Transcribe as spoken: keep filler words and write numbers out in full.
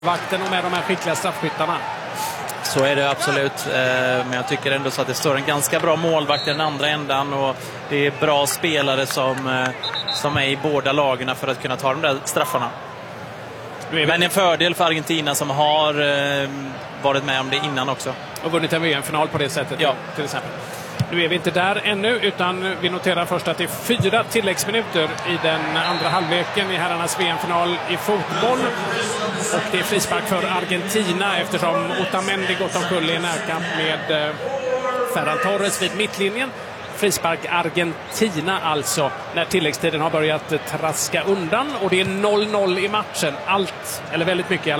Vakten och med de här skickliga straffskyttarna. Så är det absolut, men jag tycker ändå så att det står en ganska bra målvakt i den andra ändan och det är bra spelare som, som är i båda lagarna för att kunna ta de där straffarna. Men en fördel för Argentina som har varit med om det innan också. Och vunnit en V M-final på det sättet, ja. Till exempel. Nu är vi inte där ännu, utan vi noterar först att det är fyra tilläggsminuter i den andra halvleken i herrarnas V M-final i fotboll. Och det är frispark för Argentina eftersom Otamendi gått omkull i närkamp med eh, Ferran Torres vid mittlinjen. Frispark Argentina alltså när tilläggstiden har börjat traska undan. Och det är noll noll i matchen. Allt, eller väldigt mycket i alla